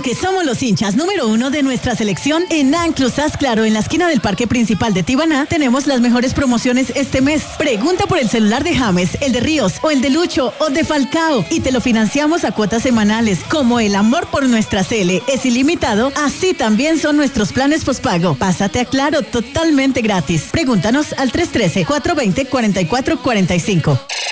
Porque somos los hinchas número 1 de nuestra selección, en Anclosas Claro, en la esquina del parque principal de Tibaná, tenemos las mejores promociones este mes. Pregunta por el celular de James, el de Ríos, o el de Lucho, o de Falcao, y te lo financiamos a cuotas semanales. Como el amor por nuestra Cele es ilimitado, así también son nuestros planes postpago. Pásate a Claro totalmente gratis. Pregúntanos al 313-420-4445.